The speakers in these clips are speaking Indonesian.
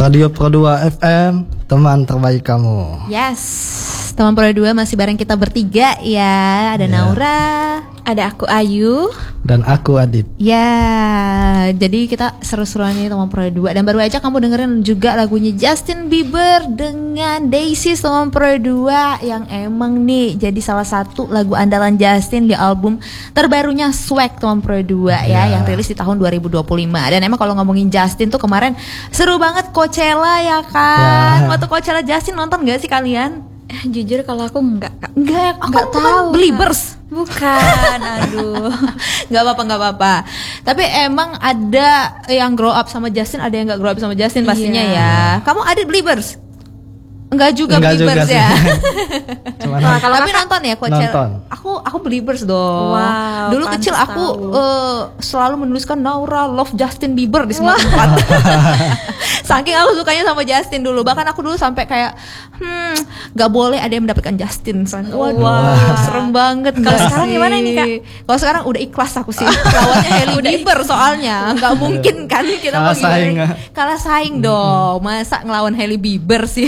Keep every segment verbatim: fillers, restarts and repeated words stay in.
Radio Pro dua F M, teman terbaik kamu. Yes, teman Pro dua masih bareng kita bertiga ya. Ada yeah. Naura, ada aku Ayu, dan aku Adit. Ya, jadi kita seru-seruan nih teman Pro dua. Dan baru aja kamu dengerin juga lagunya Justin Bieber dengan Daisies teman Pro dua, yang emang nih jadi salah satu lagu andalan Justin di album terbarunya Swag teman Pro dua yeah. ya, yang rilis di tahun dua ribu dua puluh lima. Dan emang kalau ngomongin Justin tuh kemarin seru banget Coachella ya kan. Yeah. Waktu Coachella Justin nonton gak sih kalian? Eh, jujur kalau aku enggak enggak aku enggak tahu. Believers bukan. Aduh. Enggak apa-apa, enggak apa-apa. Tapi emang ada yang grow up sama Justin, ada yang enggak grow up sama Justin pastinya yeah. ya. Kamu ada Believers? Enggak juga enggak Believers juga ya. Cuman nah, kalau tapi nonton ya Coachella. Nonton. Aku aku Believers dong. Wow, dulu kecil aku uh, selalu menuliskan Naura love Justin Bieber di semua tempat. Saking aku sukanya sama Justin dulu. Bahkan aku dulu sampai kayak hmm nggak boleh ada yang mendapatkan Justin. Waduh, wow. serem banget. Kalau sekarang gimana ini Kak? Kalau sekarang udah ikhlas aku sih. Lawannya Hailey Bieber soalnya. Nggak mungkin kan kita kalah mau saing. Kalah saing dong. Masa ngelawan Hailey Bieber sih.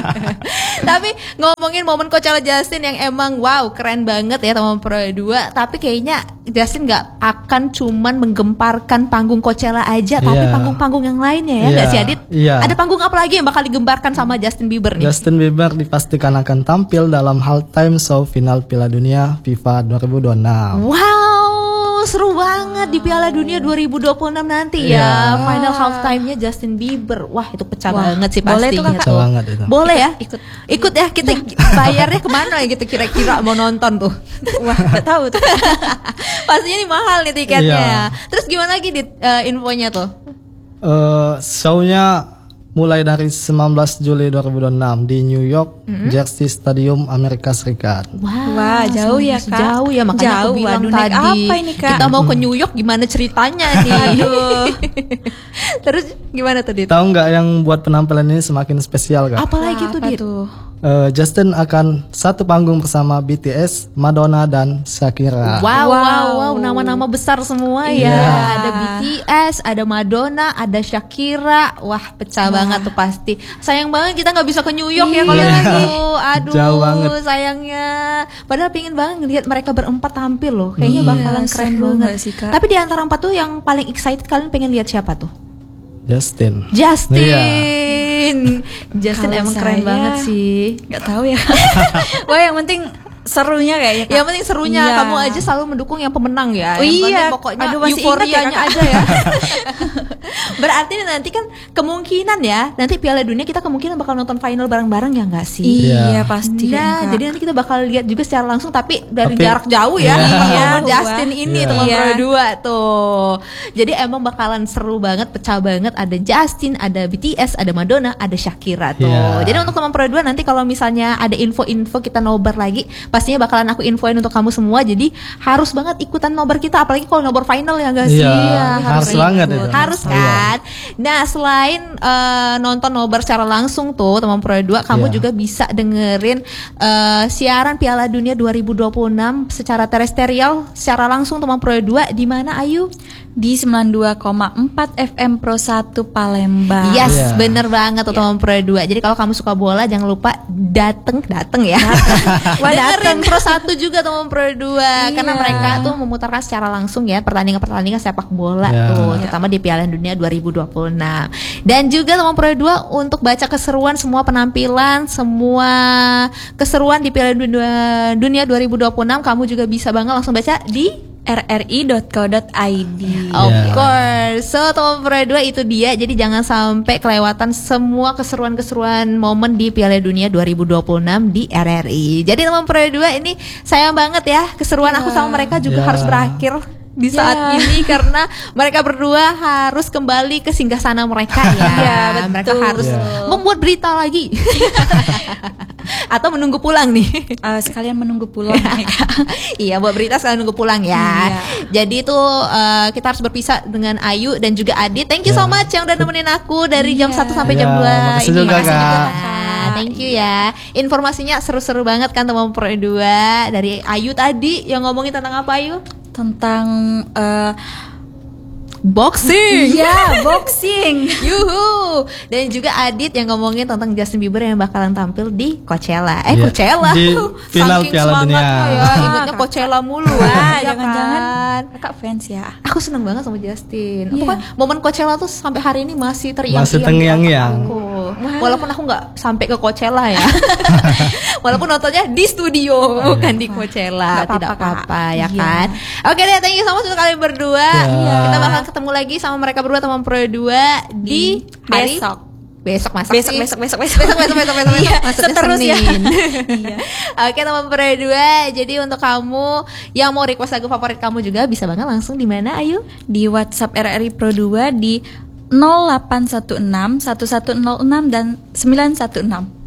Tapi ngomongin momen Coachella Justin yang emang wow keren banget ya teman Pro dua. Tapi kayaknya Justin nggak akan cuman menggemparkan panggung Coachella aja, yeah. tapi panggung-panggung yang lainnya ya nggak yeah. sih Adit? Yeah. Ada panggung apa lagi yang bakal digembarkan sama Justin Bieber nih? Justin Bieber dipastikan akan tampil dalam halftime show final Piala Dunia FIFA dua ribu dua puluh enam. Wow, seru banget di Piala Dunia dua ribu dua puluh enam nanti ya. Yeah. Final halftime-nya Justin Bieber. Wah, itu pecah Wah, banget sih boleh pastinya. Tuh, banget itu. Boleh ya? Ikut. Ikut ya, kita bayarnya kemana ya gitu kira-kira mau nonton tuh? Wah, enggak tahu tuh. Pastinya nih mahal nih tiketnya. Iya. Terus gimana lagi di uh, infonya tuh? Uh, show-nya mulai dari sembilan belas Juli dua ribu dua puluh enam di New York, mm-hmm. Jersey Stadium, Amerika Serikat. Wow, Wah, jauh ya Kak. Jauh ya, makanya jauh, aku bilang waduh, tadi apa ini, Kak? Kita mau ke New York, gimana ceritanya nih? Aduh. Terus gimana tuh Dit? Tahu nggak yang buat penampilan ini semakin spesial Kak? Apalagi tuh Dit? Uh, Justin akan satu panggung bersama B T S, Madonna, dan Shakira. Wow, wow, wow, nama-nama besar semua ya. Yeah. Ada B T S, ada Madonna, ada Shakira. Wah, pecah Wah. banget tuh pasti. Sayang banget kita nggak bisa ke New York yeah. ya kalau gitu. Aduh, jauh banget. Sayangnya. Padahal pingin banget ngelihat mereka berempat tampil loh. Kayaknya yeah, bakalan keren banget sih, Kak. Tapi di antara empat tuh yang paling excited kalian pengen lihat siapa tuh? Justin. Justin. Yeah. Justin Kalo emang saya keren banget sih. Gak tahu ya. Wah, yang penting serunya kayaknya Kak. Yang penting serunya, iya. Kamu aja selalu mendukung yang pemenang ya. Oh, yang iya. Pokoknya Aduh, euforianya ya, aja ya. Berarti nanti kan kemungkinan ya, nanti Piala Dunia kita kemungkinan bakal nonton final bareng-bareng ya nggak sih? Iya, pasti. Nah, kan, jadi nanti kita bakal lihat juga secara langsung tapi dari tapi, jarak jauh ya. Iya. Sama Justin ini Iya. teman Iya. Pro dua tuh. Jadi emang bakalan seru banget, pecah banget. Ada Justin, ada B T S, ada Madonna, ada Shakira tuh. Iya. Jadi untuk teman Pro dua nanti kalau misalnya ada info-info kita nobar lagi, pastinya bakalan aku infoin untuk kamu semua. Jadi harus banget ikutan nobar kita, apalagi kalau nobar final ya gak sih? Iya, Ya, harus harus banget ikut. itu. Harus kan? Nah, selain uh, nonton nobar secara langsung tuh teman Pro dua, kamu Iya. juga bisa dengerin uh, siaran Piala Dunia dua ribu dua puluh enam secara terestrial secara langsung teman Pro dua di mana Ayu? Di sembilan puluh dua koma empat F M Pro satu Palembang. Yes, Yeah. bener banget tuh teman Pro dua. Jadi kalau kamu suka bola jangan lupa dateng dateng ya. Wah, dengerin Pro satu juga teman Pro dua. Iya. Karena mereka tuh memutarkan secara langsung ya pertandingan-pertandingan sepak bola Yeah. tuh, terutama di Piala Dunia dua ribu dua puluh enam. Dan juga teman Pro dua untuk baca keseruan semua penampilan, semua keseruan di Piala Dunia, Dunia dua ribu dua puluh enam, kamu juga bisa banget langsung baca di r r i dot co dot i d. Of Yeah. course. So teman Pro dua itu dia. Jadi jangan sampai kelewatan semua keseruan-keseruan momen di Piala Dunia dua ribu dua puluh enam di R R I. Jadi teman Pro dua ini sayang banget ya, keseruan yeah. aku sama mereka juga Yeah. harus berakhir di saat Yeah. ini karena mereka berdua harus kembali ke singgasana mereka ya. Yeah, betul. Mereka harus Yeah. membuat berita lagi. Atau menunggu pulang nih. Uh, sekalian menunggu pulang. Iya, buat berita sekalian nunggu pulang ya. Iya. Jadi itu uh, kita harus berpisah dengan Ayu dan juga Adit. Thank you so Ya. much yang udah nemenin aku dari jam Iya. satu sampai jam Ya, dua makasih ini. juga, Makasih Kak. juga, Kak. Thank you ya. Informasinya seru-seru banget kan teman Pro dua. Dari Ayu tadi yang ngomongin tentang apa Ayu? Tentang uh, boxing. Iya, boxing. Yuhu. Dan juga Adit yang ngomongin tentang Justin Bieber yang bakalan tampil di Coachella. Eh Iya, Coachella. di final Saking Piala Dunia. semangatnya ya, ingatnya Coachella mulu. Wah, ya jangan-jangan kan? kakak fans ya. Aku seneng banget sama Justin. Aku Iya. kan momen Coachella tuh sampai hari ini masih teriang-iang Masih di terngiang-ngiang. otak aku. Walaupun aku nggak sampai ke Coachella ya. Walaupun nontonnya di studio bukan di Coachella. Nggak Tidak apa-apa, Kak. apa-apa ya Iya. kan. Oke deh, thank you so much untuk kalian berdua. Iya. Kita bakal ketemu lagi sama mereka berdua teman Pro dua di hari besok. Besok masa Besok, sih? besok, besok, besok. besok, besok, besok, besok, Iya, Maksudnya seterusnya. Senin. Iya. Oke teman Pro dua, jadi untuk kamu yang mau request lagu favorit kamu juga bisa banget langsung di mana Ayu? Di WhatsApp R R I Pro dua di nol delapan satu enam satu satu nol enam dan sembilan satu enam.